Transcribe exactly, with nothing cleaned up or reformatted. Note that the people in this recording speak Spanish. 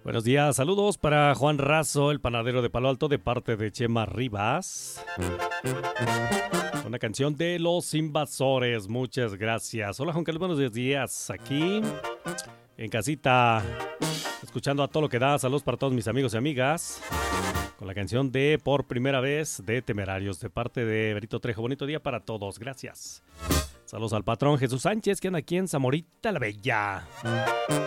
Buenos días, saludos para Juan Razo, el panadero de Palo Alto, de parte de Chema Rivas. Una canción de Los Invasores, muchas gracias. Hola Juan Carlos, buenos días, aquí en casita, escuchando a todo lo que da. Saludos para todos mis amigos y amigas, con la canción de Por Primera Vez de Temerarios, de parte de Berito Trejo. Bonito día para todos, gracias. Saludos al patrón Jesús Sánchez, que anda aquí en Zamorita la Bella.